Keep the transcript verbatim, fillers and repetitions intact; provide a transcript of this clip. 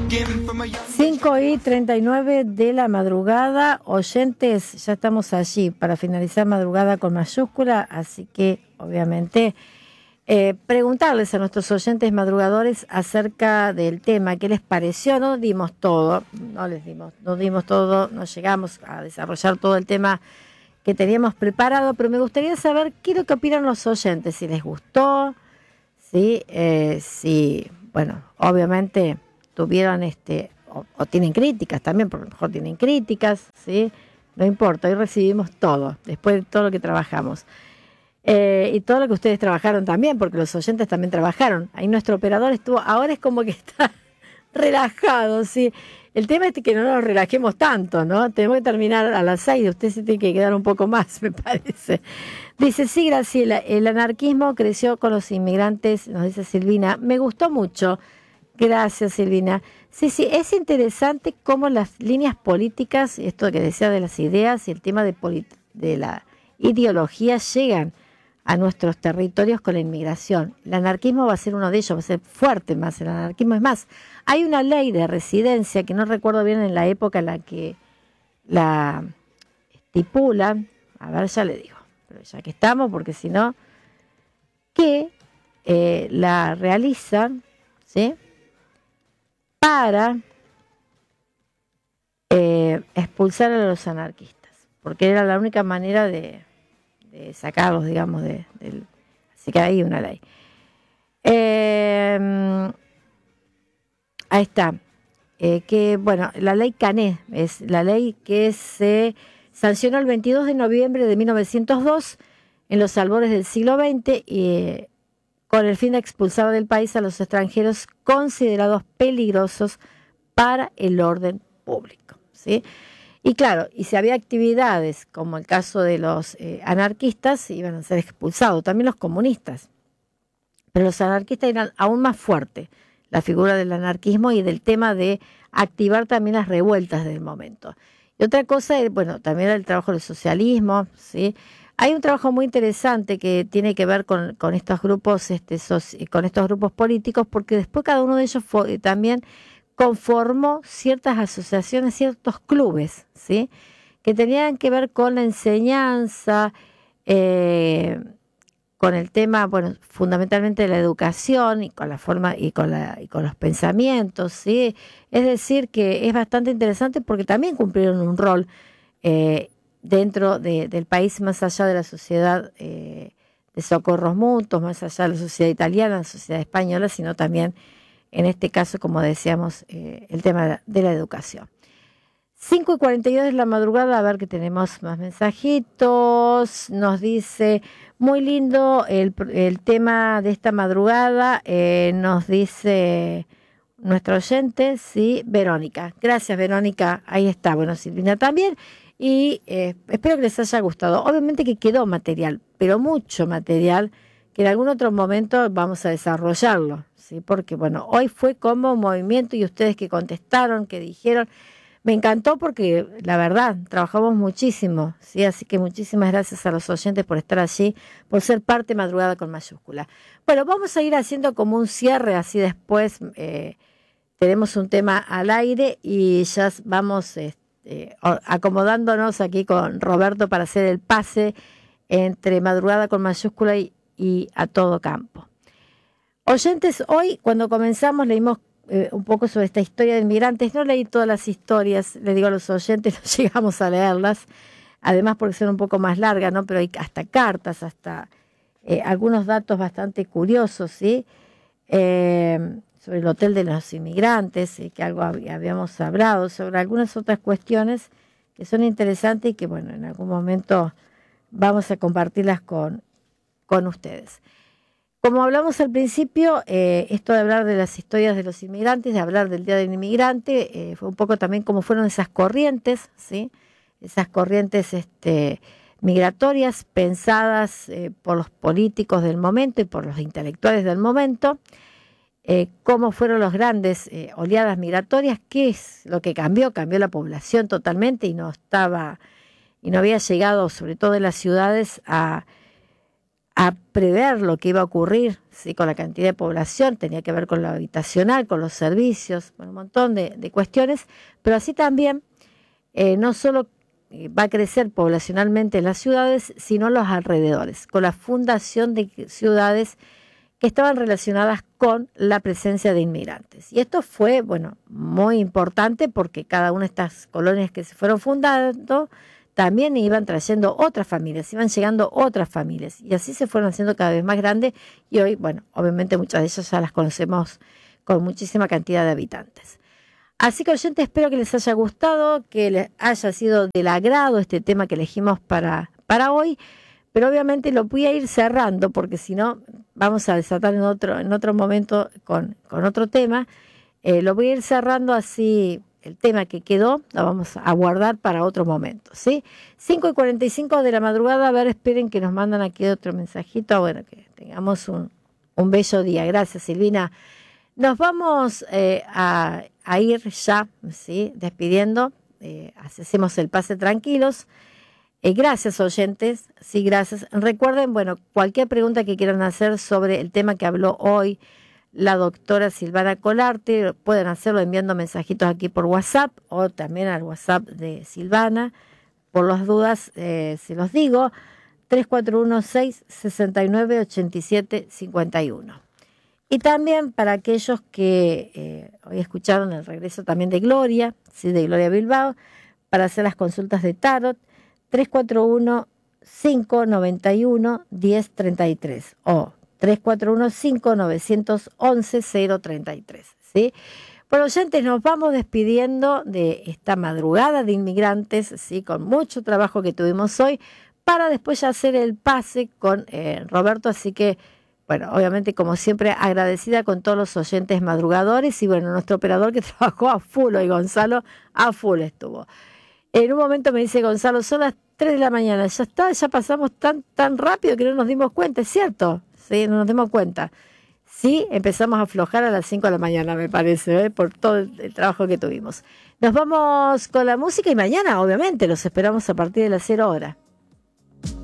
cinco y treinta y nueve de la madrugada. Oyentes, ya estamos allí para finalizar madrugada con mayúscula, así que obviamente eh, preguntarles a nuestros oyentes madrugadores acerca del tema, qué les pareció. No dimos todo, no les dimos, no dimos todo, no llegamos a desarrollar todo el tema que teníamos preparado, pero me gustaría saber qué es lo que opinan los oyentes, si les gustó, si, eh, si bueno, obviamente tuvieron este o, o tienen críticas también, porque a lo mejor tienen críticas, ¿sí? No importa, hoy recibimos todo, después de todo lo que trabajamos. Eh, y todo lo que ustedes trabajaron también, porque los oyentes también trabajaron. Ahí nuestro operador estuvo, ahora es como que está relajado, ¿sí? El tema es que no nos relajemos tanto, ¿no? Tenemos que terminar a las seis, usted se tiene que quedar un poco más, me parece. Dice, sí, Graciela, el anarquismo creció con los inmigrantes, nos dice Silvina. Me gustó mucho. Gracias, Silvina. Sí, sí, es interesante cómo las líneas políticas, esto que decía de las ideas y el tema de, de la ideología llegan a nuestros territorios con la inmigración. El anarquismo va a ser uno de ellos, va a ser fuerte más el anarquismo. Es más, hay una ley de residencia que no recuerdo bien en la época en la que la estipulan, a ver, ya le digo, pero ya que estamos, porque si no, que eh, la realizan, ¿sí?, para eh, expulsar a los anarquistas, porque era la única manera de, de sacarlos, digamos, de, de, así que hay una ley. Eh, ahí está. Eh, que, bueno, la ley Cané es la ley que se sancionó el veintidós de noviembre de mil novecientos dos en los albores del siglo veinte y eh, con el fin de expulsar del país a los extranjeros considerados peligrosos para el orden público, ¿sí? Y claro, y si había actividades, como el caso de los eh, anarquistas, iban a ser expulsados, también los comunistas. Pero los anarquistas eran aún más fuertes, la figura del anarquismo y del tema de activar también las revueltas del momento. Y otra cosa, bueno, también era el trabajo del socialismo, ¿sí? Hay un trabajo muy interesante que tiene que ver con, con estos grupos, este, soci, con estos grupos políticos, porque después cada uno de ellos fue, también conformó ciertas asociaciones, ciertos clubes, ¿sí?, que tenían que ver con la enseñanza, eh, con el tema, bueno, fundamentalmente de la educación y con la forma y con la y con los pensamientos, ¿sí? Es decir, que es bastante interesante porque también cumplieron un rol eh, dentro de, del país, más allá de la sociedad eh, de socorros mutuos, más allá de la sociedad italiana, la sociedad española, sino también, en este caso, como decíamos, eh, el tema de la educación. cinco y cuarenta y dos de la madrugada, a ver que tenemos más mensajitos. Nos dice, muy lindo el, el tema de esta madrugada, eh, nos dice nuestra oyente, sí, Verónica. Gracias, Verónica, ahí está. Bueno, Silvina también. Y eh, espero que les haya gustado. Obviamente que quedó material, pero mucho material, que en algún otro momento vamos a desarrollarlo, ¿sí? Porque, bueno, hoy fue como movimiento y ustedes que contestaron, que dijeron, me encantó porque, la verdad, trabajamos muchísimo, ¿sí? Así que muchísimas gracias a los oyentes por estar allí, por ser parte madrugada con mayúscula. Bueno, vamos a ir haciendo como un cierre, así después eh, tenemos un tema al aire y ya vamos este, acomodándonos aquí con Roberto para hacer el pase entre madrugada con mayúscula y, y a todo campo. Oyentes, hoy cuando comenzamos leímos eh, un poco sobre esta historia de inmigrantes. No leí todas las historias, le digo a los oyentes, no llegamos a leerlas, además porque son un poco más largas, ¿no? Pero hay hasta cartas, hasta eh, algunos datos bastante curiosos, ¿sí? Eh, sobre el Hotel de los Inmigrantes, ¿sí?, que algo habíamos hablado, sobre algunas otras cuestiones que son interesantes y que, bueno, en algún momento vamos a compartirlas con, con ustedes. Como hablamos al principio, eh, esto de hablar de las historias de los inmigrantes, de hablar del Día del Inmigrante, eh, fue un poco también cómo fueron esas corrientes, ¿sí?, esas corrientes este, migratorias pensadas eh, por los políticos del momento y por los intelectuales del momento, eh, cómo fueron las grandes eh, oleadas migratorias, qué es lo que cambió, cambió la población totalmente y no estaba, y no había llegado, sobre todo en las ciudades, a a prever lo que iba a ocurrir, ¿sí? Con la cantidad de población, tenía que ver con lo habitacional, con los servicios, con un montón de, de cuestiones, pero así también eh, no solo va a crecer poblacionalmente en las ciudades, sino los alrededores, con la fundación de ciudades que estaban relacionadas con la presencia de inmigrantes. Y esto fue, bueno, muy importante porque cada una de estas colonias que se fueron fundando también iban trayendo otras familias, iban llegando otras familias, y así se fueron haciendo cada vez más grandes, y hoy, bueno, obviamente muchas de ellas ya las conocemos con muchísima cantidad de habitantes. Así que, oyentes, espero que les haya gustado, que les haya sido del agrado este tema que elegimos para, para hoy, pero obviamente lo voy a ir cerrando, porque si no, vamos a desatar en otro, en otro momento con, con otro tema. Eh, lo voy a ir cerrando así, el tema que quedó, lo vamos a guardar para otro momento, ¿sí? cinco y cuarenta y cinco de la madrugada, a ver, esperen que nos mandan aquí otro mensajito, bueno, que tengamos un, un bello día. Gracias, Silvina. Nos vamos eh, a, a ir ya, ¿sí? Despidiendo, eh, hacemos el pase tranquilos. Eh, gracias, oyentes, sí, gracias. Recuerden, bueno, cualquier pregunta que quieran hacer sobre el tema que habló hoy la doctora Silvana Colarte, pueden hacerlo enviando mensajitos aquí por WhatsApp o también al WhatsApp de Silvana. Por las dudas, eh, se los digo, tres cuatro uno, seis seis nueve, ocho siete cinco uno. Y también para aquellos que eh, hoy escucharon el regreso también de Gloria, ¿sí? De Gloria Bilbao, para hacer las consultas de Tarot, tres cuatro uno, cinco nueve uno, uno cero tres tres o tres cuatro uno, cinco nueve uno uno, cero tres tres, ¿sí? Bueno, oyentes, nos vamos despidiendo de esta madrugada de inmigrantes, ¿sí? Con mucho trabajo que tuvimos hoy, para después ya hacer el pase con eh, Roberto, así que, bueno, obviamente, como siempre, agradecida con todos los oyentes madrugadores y, bueno, nuestro operador que trabajó a full hoy, Gonzalo, a full estuvo. En un momento me dice Gonzalo, son las tres de la mañana, ya está, ya pasamos tan, tan rápido que no nos dimos cuenta, ¿es cierto? Sí, no nos dimos cuenta. Sí, empezamos a aflojar a las cinco de la mañana, me parece, ¿eh? Por todo el, el trabajo que tuvimos. Nos vamos con la música y mañana, obviamente, los esperamos a partir de las cero horas.